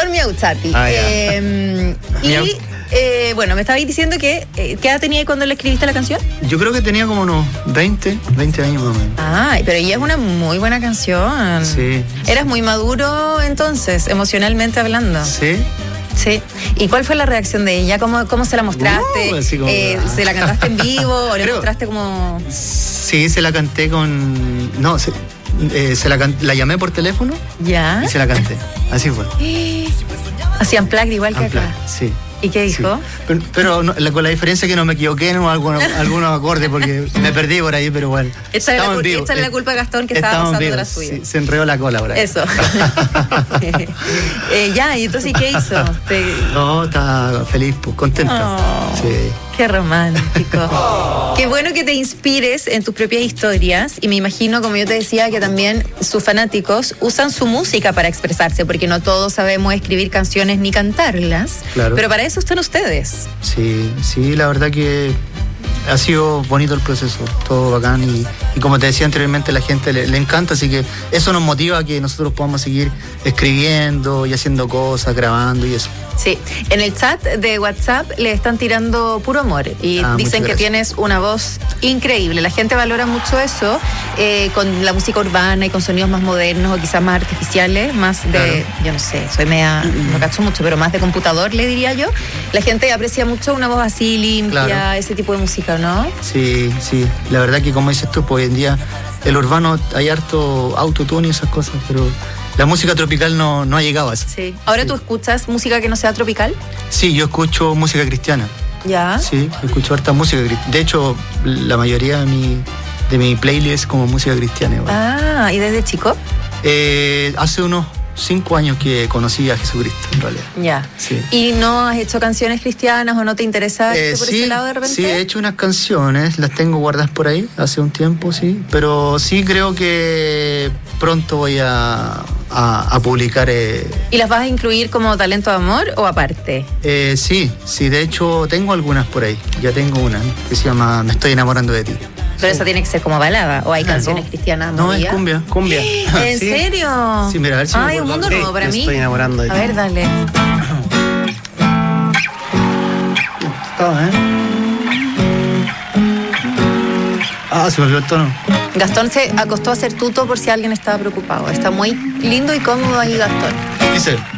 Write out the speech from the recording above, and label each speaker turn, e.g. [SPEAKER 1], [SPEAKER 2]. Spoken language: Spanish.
[SPEAKER 1] Con Miau Chati. Bueno, me estabais diciendo que ¿qué edad tenías cuando le escribiste la canción?
[SPEAKER 2] Yo creo que tenía como unos 20 años más o menos.
[SPEAKER 1] Ay, pero ella es una muy buena canción.
[SPEAKER 2] Sí.
[SPEAKER 1] Eras muy maduro entonces, emocionalmente hablando.
[SPEAKER 2] Sí.
[SPEAKER 1] Sí. ¿Y cuál fue la reacción de ella? ¿Cómo se la mostraste?
[SPEAKER 2] Así como,
[SPEAKER 1] ¿Se la cantaste en vivo o le mostraste como...?
[SPEAKER 2] Sí, se la canté con... No, la llamé por teléfono.
[SPEAKER 1] ¿Ya?
[SPEAKER 2] Y se la canté. Así fue.
[SPEAKER 1] Hacían plug igual que
[SPEAKER 2] Unplugged,
[SPEAKER 1] acá.
[SPEAKER 2] Sí.
[SPEAKER 1] ¿Y qué dijo?
[SPEAKER 2] Sí. Pero no, con la diferencia que no me equivoqué en algunos acordes porque me perdí por ahí, pero bueno.
[SPEAKER 1] Échale la culpa a Gastón que estaba pasando de la suya.
[SPEAKER 2] Sí, se enredó la cola por ahí.
[SPEAKER 1] Eso. Ya, ¿y entonces qué hizo?
[SPEAKER 2] No, estaba feliz, pues, contento.
[SPEAKER 1] Oh,
[SPEAKER 2] sí.
[SPEAKER 1] Qué romántico. Qué bueno que te inspires en tus propias historias y me imagino, como yo te decía, que también sus fanáticos usan su música para expresarse, porque no todos sabemos escribir canciones ni cantarlas,
[SPEAKER 2] claro.
[SPEAKER 1] Pero para eso están ustedes.
[SPEAKER 2] Sí, la verdad que ha sido bonito el proceso, todo bacán y como te decía anteriormente, la gente le encanta, así que eso nos motiva a que nosotros podamos seguir escribiendo y haciendo cosas, grabando y eso.
[SPEAKER 1] Sí, en el chat de WhatsApp le están tirando puro amor y dicen que tienes una voz increíble. La gente valora mucho eso con la música urbana y con sonidos más modernos o quizás más artificiales, más de, claro. Yo no sé, soy media, no cacho mucho, pero más de computador le diría yo. La gente aprecia mucho una voz así limpia, claro. Ese tipo de música, ¿no?
[SPEAKER 2] Sí, la verdad que como dices tú, pues hoy en día el urbano hay harto autotune y esas cosas, pero la música tropical no ha llegado a eso.
[SPEAKER 1] Sí. ¿Ahora tú escuchas música que no sea tropical?
[SPEAKER 2] Sí, yo escucho música cristiana.
[SPEAKER 1] ¿Ya?
[SPEAKER 2] Sí, escucho harta música cristiana. De hecho, la mayoría de mi playlist es como música cristiana. Igual.
[SPEAKER 1] Ah, ¿y desde chico?
[SPEAKER 2] Hace unos 5 años que conocí a Jesucristo, en realidad.
[SPEAKER 1] Ya.
[SPEAKER 2] Sí.
[SPEAKER 1] ¿Y no has hecho canciones cristianas o no te interesa por ese lado de repente?
[SPEAKER 2] Sí, he hecho unas canciones, las tengo guardadas por ahí hace un tiempo, sí. Pero sí creo que pronto voy a publicar.
[SPEAKER 1] ¿Y las vas a incluir como talento de amor o aparte?
[SPEAKER 2] Sí, de hecho tengo algunas por ahí. Ya tengo una que se llama Me estoy enamorando de ti.
[SPEAKER 1] Pero esa tiene que ser como balada, o hay canciones cristianas.
[SPEAKER 2] No, es cumbia.
[SPEAKER 1] ¿En serio?
[SPEAKER 2] Sí, mira, a ver si
[SPEAKER 1] un mundo nuevo para mí.
[SPEAKER 2] Me estoy enamorando de ti.
[SPEAKER 1] A ver, dale.
[SPEAKER 2] Se me olvidó el tono.
[SPEAKER 1] Gastón se acostó a hacer tuto por si alguien estaba preocupado. Está muy lindo y cómodo ahí, Gastón.
[SPEAKER 2] Dice...